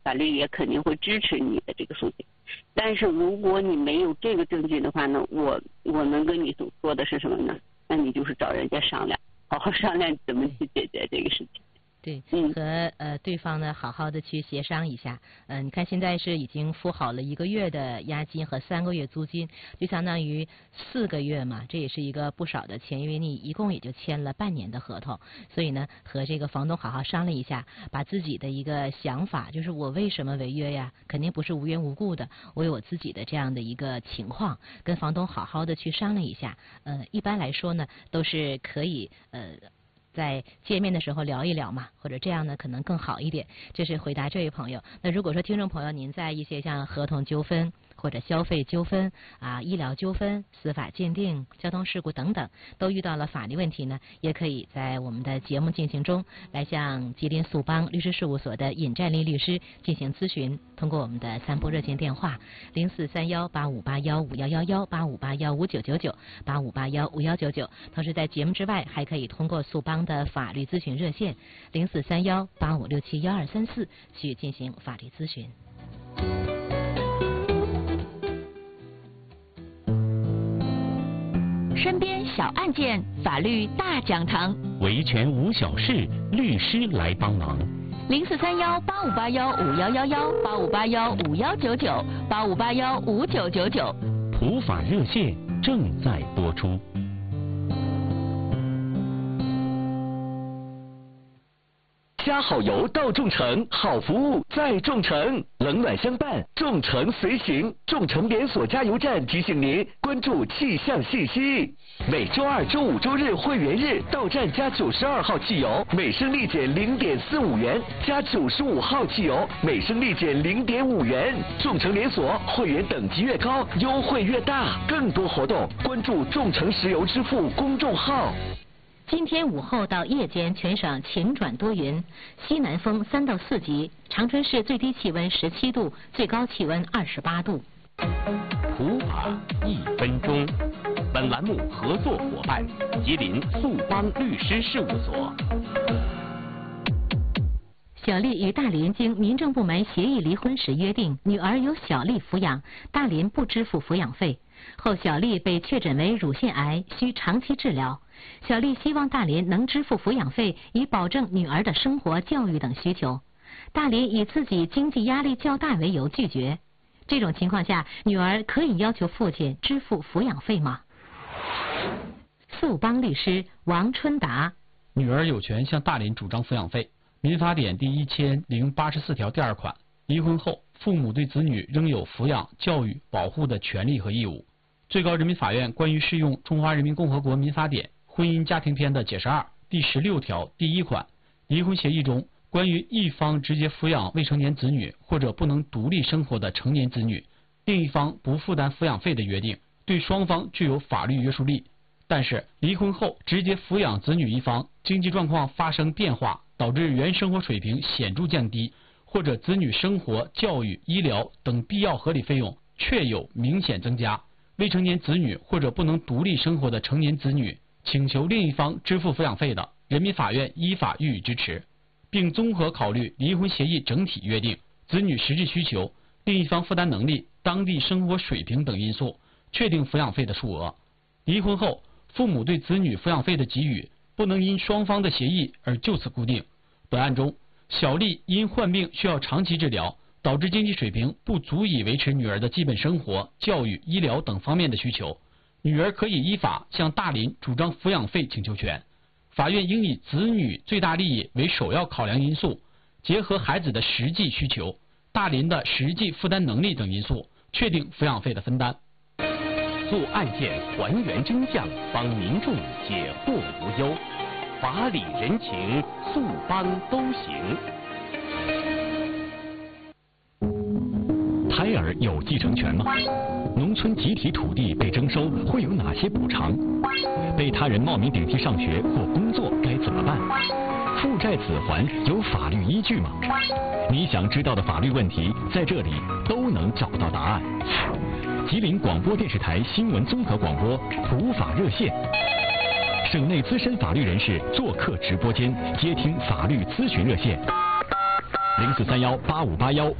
法律也肯定会支持你的这个诉请。但是如果你没有这个证据的话呢，我能跟你所说的是什么呢？那你就是找人家商量，好好商量怎么去解决这个事情。 对，和对方呢好好的去协商一下。你看现在是已经付好了1个月的押金和3个月租金，就相当于4个月嘛，这也是一个不少的钱，因为你一共也就签了半年的合同，所以呢和这个房东好好商量一下，把自己的一个想法，就是我为什么违约呀，肯定不是无缘无故的，我有我自己的这样的一个情况，跟房东好好的去商量一下。一般来说呢都是可以在见面的时候聊一聊嘛，或者这样呢可能更好一点。这是回答这位朋友。那如果说听众朋友您在一些像合同纠纷或者消费纠纷医疗纠纷、司法鉴定、交通事故等等都遇到了法律问题呢，也可以在我们的节目进行中来向吉林速邦律师事务所的尹占利律师进行咨询，通过我们的3部热线电话0431858151118581599985815199，同时在节目之外还可以通过速邦的法律咨询热线043185671234去进行法律咨询。 身边小案件，法律大讲堂， 维权无小事，律师来帮忙。 0431858151118581519985815999， 普法热线正在播出。加好油到众诚，好服务在众诚，冷暖相伴，众诚随行。众诚连锁加油站提醒您关注气象信息。每周2、周5、周日会员日到站加92号汽油，每升立减0.45元；加95号汽油，每升立减0.5元。众诚连锁会员等级越高，优惠越大。更多活动关注众诚石油支付公众号。 今天午后到夜间全省晴转多云，西南风3到4级，长春市最低气温17度，最高气温28度。 普法1分钟，本栏目合作伙伴吉林速邦律师事务所。 小丽与大林经民政部门协议离婚时约定，女儿由小丽抚养，大林不支付抚养费。后小丽被确诊为乳腺癌，需长期治疗。小丽希望大林能支付抚养费，以保证女儿的生活、教育等需求。大林以自己经济压力较大为由拒绝。这种情况下，女儿可以要求父亲支付抚养费吗？速邦律师王春达： 女儿有权向大林主张抚养费。民法典第1084条第2款，离婚后，父母对子女仍有抚养、教育、保护的权利和义务。最高人民法院关于适用中华人民共和国民法典婚姻家庭篇的解释2第16条第1款，离婚协议中关于一方直接抚养未成年子女或者不能独立生活的成年子女，另一方不负担抚养费的约定，对双方具有法律约束力。但是离婚后直接抚养子女一方经济状况发生变化，导致原生活水平显著降低，或者子女生活、教育、医疗等必要合理费用确有明显增加，未成年子女或者不能独立生活的成年子女请求另一方支付抚养费的，人民法院依法予以支持，并综合考虑离婚协议整体约定、子女实际需求、另一方负担能力、当地生活水平等因素，确定抚养费的数额。离婚后，父母对子女抚养费的给予不能因双方的协议而就此固定。本案中，小丽因患病需要长期治疗，导致经济水平不足以维持女儿的基本生活、教育、医疗等方面的需求，女儿可以依法向大林主张抚养费请求权。法院应以子女最大利益为首要考量因素，结合孩子的实际需求、大林的实际负担能力等因素，确定抚养费的分担。 做案件还原真相，帮民众解惑无忧，法理人情，速邦都行。胎儿有继承权吗？农村集体土地被征收会有哪些补偿？被他人冒名顶替上学或工作该怎么办？负债子还有法律依据吗？你想知道的法律问题，在这里都能找到答案。吉林广播电视台新闻综合广播普法热线，省内资深法律人士做客直播间，接听法律咨询热线：04318581